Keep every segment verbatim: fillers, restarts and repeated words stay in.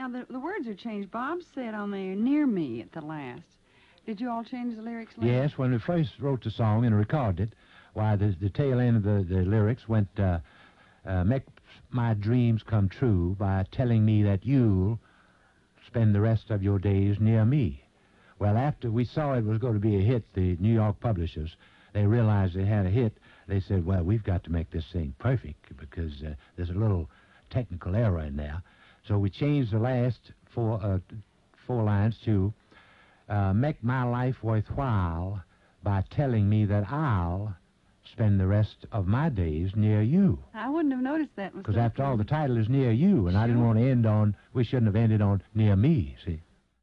Now, the, the words are changed. Bob said on there, near me at the last. Did you all change the lyrics later? Yes, when we first wrote the song and recorded it, why, the, the tail end of the, the lyrics went, uh, uh, make my dreams come true by telling me that you'll spend the rest of your days near me. Well, after we saw it was going to be a hit, the New York publishers, they realized they had a hit. They said, well, we've got to make this thing perfect because uh, there's a little technical error in there. So we changed the last four, uh, four lines to uh, make my life worthwhile by telling me that I'll spend the rest of my days near you. I wouldn't have noticed that. Because after all, the title is Near You, and sure. I didn't want to end on, we shouldn't have ended on Near Me, see.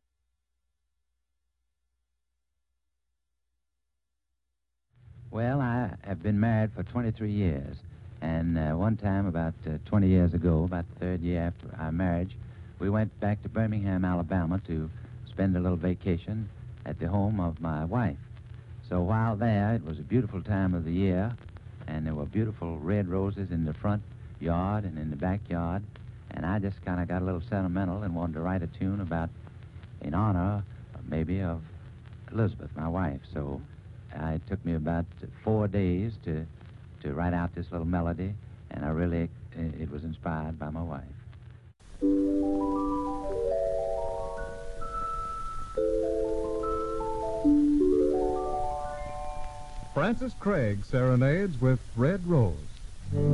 Well, I have been married for twenty-three years, and uh, one time about uh, twenty years ago, about the third year after our marriage, we went back to Birmingham, Alabama to spend a little vacation at the home of my wife. So while there, it was a beautiful time of the year, and there were beautiful red roses in the front yard and in the backyard, and I just kind of got a little sentimental and wanted to write a tune about, in honor, maybe, of Elizabeth, my wife. So uh, it took me about four days to, to write out this little melody, and I really, it was inspired by my wife. Francis Craig serenades with Red Rose.